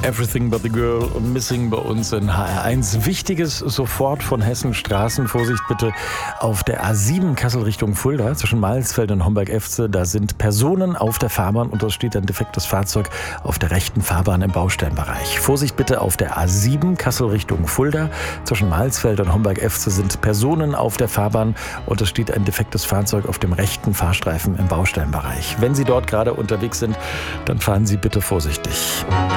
Everything but the Girl und Missing bei uns in HR1. Wichtiges sofort von Hessen Straßen. Vorsicht bitte auf der A7 Kassel Richtung Fulda zwischen Mahlsfeld und Homberg-Efze. Da sind Personen auf der Fahrbahn und dort steht ein defektes Fahrzeug auf der rechten Fahrbahn im Baustellenbereich. Vorsicht bitte auf der A7 Kassel Richtung Fulda zwischen Mahlsfeld und Homberg-Efze sind Personen auf der Fahrbahn und es steht ein defektes Fahrzeug auf dem rechten Fahrstreifen im Baustellenbereich. Wenn Sie dort gerade unterwegs sind, dann fahren Sie bitte vorsichtig.